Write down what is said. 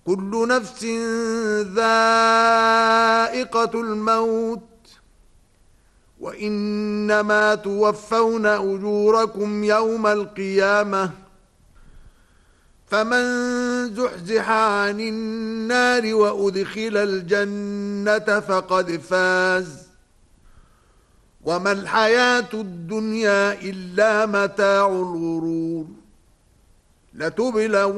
كل نفس ذائقة الموت وإنما توفون أجوركم يوم القيامة فمن زحزح عن النار وأدخل الجنة فقد فاز وما الحياة الدنيا إلا متاع الغرور.